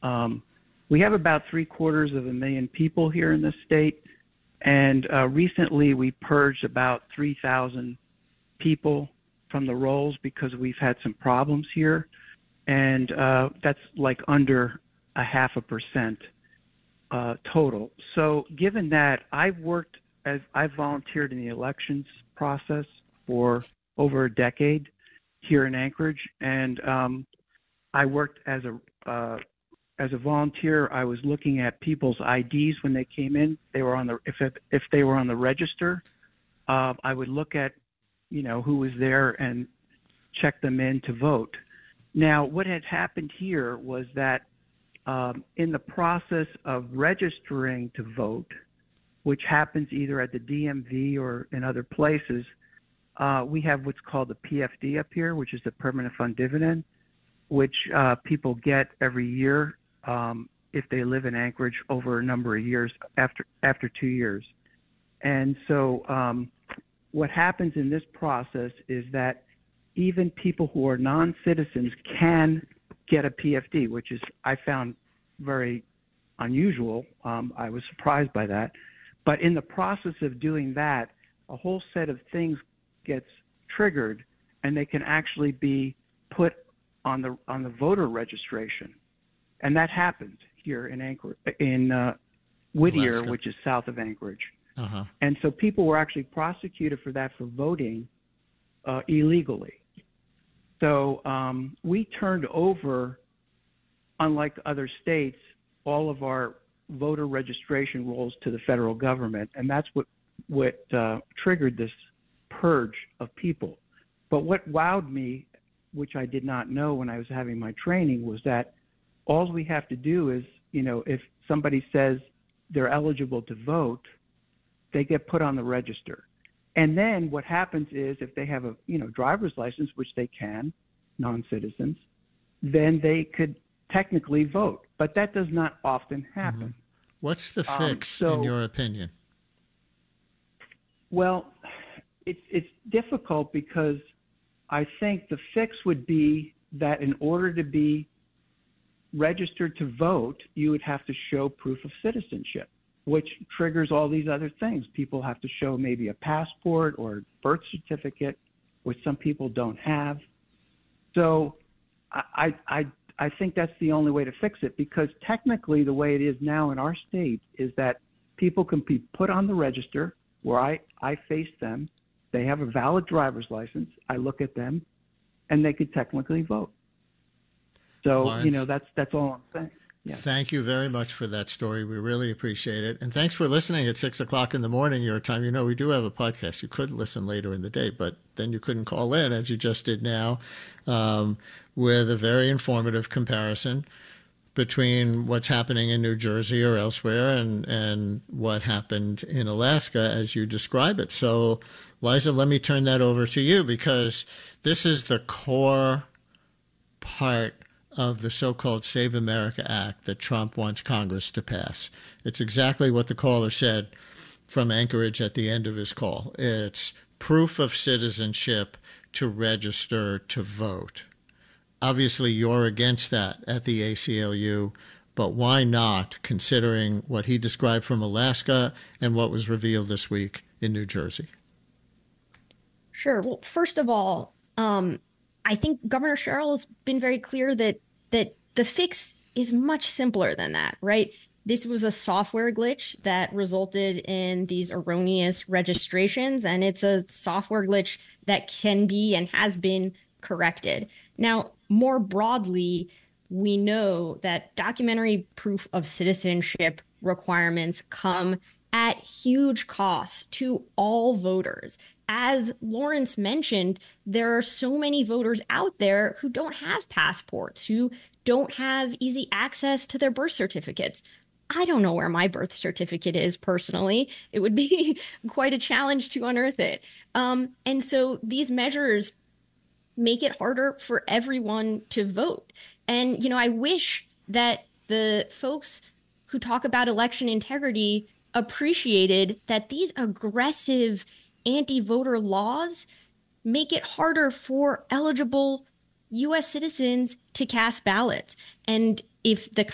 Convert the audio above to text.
We have about 750,000 people here in this state, and recently we purged about 3,000 people from the rolls because we've had some problems here, and that's like under 0.5% total. So given that, I've volunteered in the elections process for over a decade here in Anchorage, and I worked as a volunteer. I was looking at people's IDs when they came in. They were on the if they were on the register. I would look at who was there and check them in to vote. Now, what had happened here was that in the process of registering to vote, which happens either at the DMV or in other places, we have what's called the PFD up here, which is the permanent fund dividend, which people get every year if they live in Anchorage over a number of years after 2 years. And so what happens in this process is that even people who are non-citizens can get a PFD, which is, I found, very unusual. I was surprised by that. But in the process of doing that, a whole set of things gets triggered, and they can actually be put on the voter registration. And that happened here in Whittier, Alaska, which is south of Anchorage. Uh-huh. And so people were actually prosecuted for that, for voting illegally. So we turned over, unlike other states, all of our voter registration rolls to the federal government, and that's what triggered this purge of people. But what wowed me, which I did not know when I was having my training, was that all we have to do is, if somebody says they're eligible to vote, they get put on the register. And then what happens is, if they have a driver's license, which they can, non-citizens, then they could technically vote. But that does not often happen. Mm-hmm. What's the fix, in your opinion? Well, it's difficult, because I think the fix would be that in order to be registered to vote, you would have to show proof of citizenship, which triggers all these other things. People have to show maybe a passport or birth certificate, which some people don't have. So I think that's the only way to fix it, because technically the way it is now in our state is that people can be put on the register where I face them. They have a valid driver's license. I look at them, and they could technically vote. So, Lawrence, that's all I'm saying. Yeah. Thank you very much for that story. We really appreciate it. And thanks for listening at 6 o'clock in the morning, your time. We do have a podcast. You could listen later in the day, but then you couldn't call in, as you just did now, with a very informative comparison between what's happening in New Jersey or elsewhere and what happened in Alaska, as you describe it. So, Liza, let me turn that over to you, because this is the core part of the so-called Save America Act that Trump wants Congress to pass. It's exactly what the caller said from Anchorage at the end of his call. It's proof of citizenship to register to vote. Obviously, you're against that at the ACLU, but why not, considering what he described from Alaska and what was revealed this week in New Jersey? Sure. Well, first of all, I think Governor Sherrill has been very clear that the fix is much simpler than that, right? This was a software glitch that resulted in these erroneous registrations, and it's a software glitch that can be and has been corrected. Now, more broadly, we know that documentary proof of citizenship requirements come at huge costs to all voters. As Lawrence mentioned, there are so many voters out there who don't have passports, who don't have easy access to their birth certificates. I don't know where my birth certificate is personally. It would be quite a challenge to unearth it. And so these measures make it harder for everyone to vote. And, I wish that the folks who talk about election integrity appreciated that these aggressive anti-voter laws make it harder for eligible U.S. citizens to cast ballots. And if the